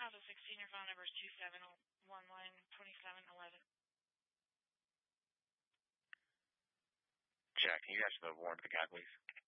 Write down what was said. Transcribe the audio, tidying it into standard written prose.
Alpha 16, your phone number is 27112711. Jack, can you answer the warrant for the guy, please?